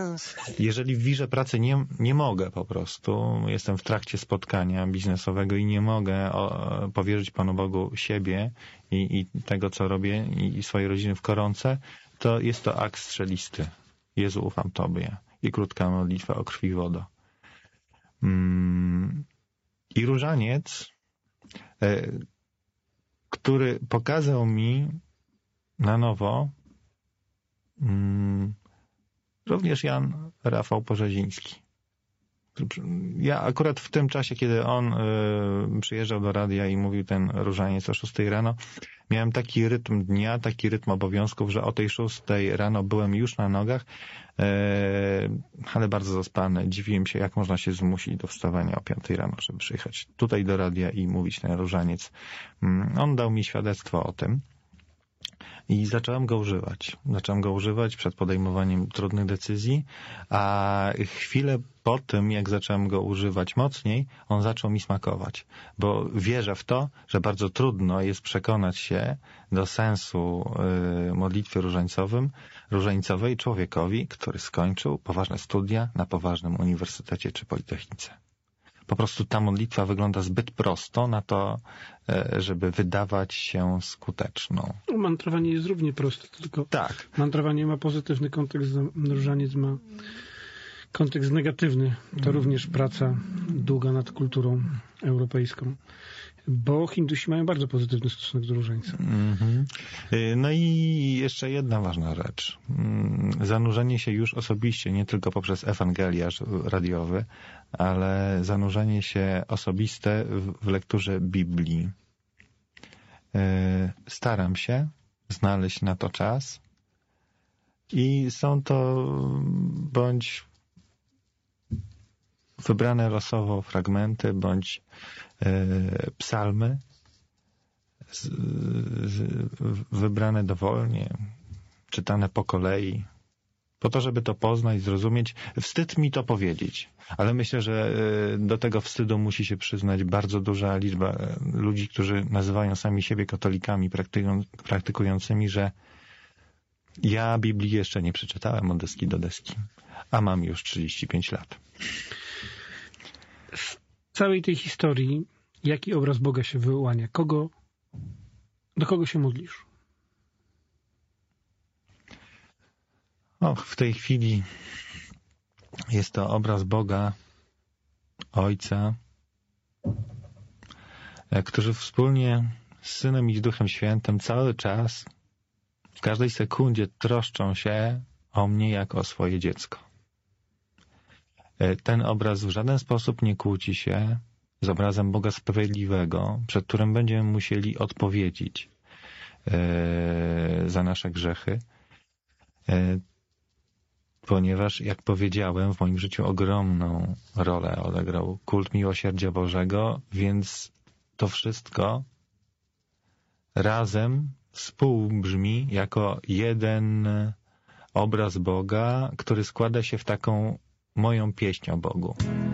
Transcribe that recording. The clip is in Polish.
Jeżeli w wirze pracy nie mogę po prostu, jestem w trakcie spotkania biznesowego i nie mogę powierzyć Panu Bogu siebie i tego, co robię i swojej rodziny w koronce, to jest to akt strzelisty. Jezu, ufam Tobie. I krótka modlitwa o krwi i wodo. I różaniec, który pokazał mi na nowo również Jan Rafał Porzeziński. Ja akurat w tym czasie, kiedy on przyjeżdżał do radia i mówił ten różaniec o 6 rano, miałem taki rytm dnia, taki rytm obowiązków, że o tej 6 rano byłem już na nogach, ale bardzo zaspany. Dziwiłem się, jak można się zmusić do wstawania o 5 rano, żeby przyjechać tutaj do radia i mówić ten różaniec. On dał mi świadectwo o tym. I zacząłem go używać. Zacząłem go używać przed podejmowaniem trudnych decyzji, a chwilę po tym, jak zacząłem go używać mocniej, on zaczął mi smakować. Bo wierzę w to, że bardzo trudno jest przekonać się do sensu modlitwy różańcowej człowiekowi, który skończył poważne studia na poważnym uniwersytecie czy politechnice. Po prostu ta modlitwa wygląda zbyt prosto na to, żeby wydawać się skuteczną. Mantrowanie jest równie proste, tylko tak. Mantrowanie ma pozytywny kontekst, różaniec ma kontekst negatywny. To również praca długa nad kulturą europejską. Bo Hindusi mają bardzo pozytywny stosunek do różańca. No i jeszcze jedna ważna rzecz. Zanurzenie się już osobiście, nie tylko poprzez ewangeliarz radiowy, ale zanurzenie się osobiste w lekturze Biblii. Staram się znaleźć na to czas i są to bądź wybrane losowo fragmenty, bądź psalmy, wybrane dowolnie, czytane po kolei, po to, żeby to poznać, zrozumieć. Wstyd mi to powiedzieć, ale myślę, że do tego wstydu musi się przyznać bardzo duża liczba ludzi, którzy nazywają sami siebie katolikami praktykującymi, że ja Biblii jeszcze nie przeczytałem od deski do deski, a mam już 35 lat. W całej tej historii jaki obraz Boga się wyłania? Do kogo się modlisz? W tej chwili jest to obraz Boga, Ojca, którzy wspólnie z Synem i z Duchem Świętym cały czas, w każdej sekundzie troszczą się o mnie jak o swoje dziecko. Ten obraz w żaden sposób nie kłóci się z obrazem Boga Sprawiedliwego, przed którym będziemy musieli odpowiedzieć za nasze grzechy, ponieważ, jak powiedziałem, w moim życiu ogromną rolę odegrał kult miłosierdzia Bożego, więc to wszystko razem współbrzmi jako jeden obraz Boga, który składa się w taką moją pieśń o Bogu.